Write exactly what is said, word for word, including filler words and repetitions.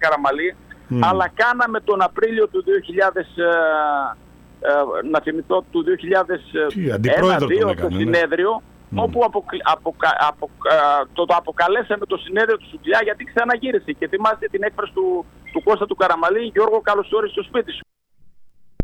Καραμαλή, Mm. αλλά κάναμε τον Απρίλιο του δύο χιλιάδες, ε, ε, να θυμηθώ, του δύο χιλιάδες ένα δύο το συνέδριο, mm. όπου αποκλει, αποκα, απο, το, το αποκαλέσαμε το συνέδριο του Σουκλιά γιατί ξαναγύρισε. Και θυμάστε την έκφραση του, του Κώστα του Καραμαλή, Γιώργο, καλώς όρισες στο σπίτι σου.